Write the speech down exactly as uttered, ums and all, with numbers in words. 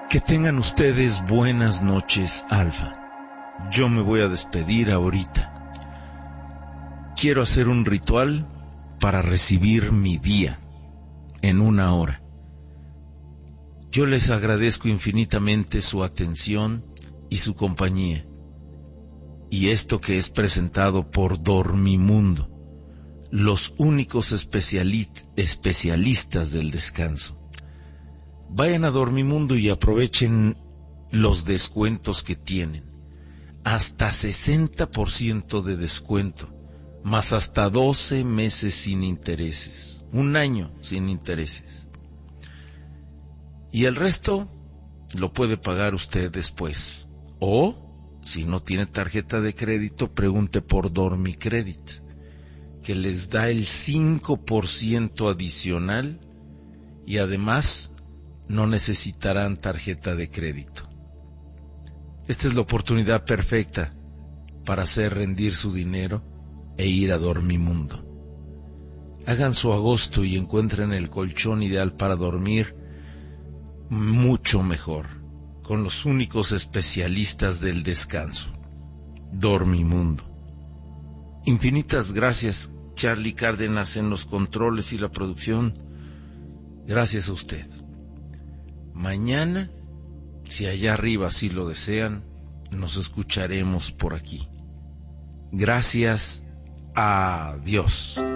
Que tengan ustedes buenas noches, Alfa. Yo me voy a despedir ahorita. Quiero hacer un ritual para recibir mi día en una hora. Yo les agradezco infinitamente su atención y su compañía. Y esto que es presentado por Dormimundo, los únicos especiali- especialistas del descanso. Vayan a Dormimundo y aprovechen los descuentos que tienen. Hasta sesenta por ciento de descuento, más hasta doce meses sin intereses. Un año sin intereses. Y el resto lo puede pagar usted después. O, si no tiene tarjeta de crédito, pregunte por Dormicredit, que les da el cinco por ciento adicional y además no necesitarán tarjeta de crédito. Esta es la oportunidad perfecta para hacer rendir su dinero e ir a Dormimundo. Hagan su agosto y encuentren el colchón ideal para dormir mucho mejor, con los únicos especialistas del descanso. Dormimundo. Infinitas gracias, Charlie Cárdenas, en los controles y la producción. Gracias a usted. Mañana, si allá arriba así lo desean, nos escucharemos por aquí. Gracias. Adiós.